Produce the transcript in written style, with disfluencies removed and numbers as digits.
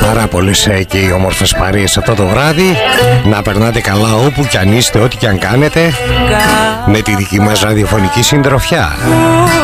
πάρα πολλές και οι όμορφες παρείες αυτό το βράδυ. Να περνάτε καλά όπου κι αν είστε, ό,τι κι αν κάνετε, με τη δική μας ραδιοφωνική συντροφιά.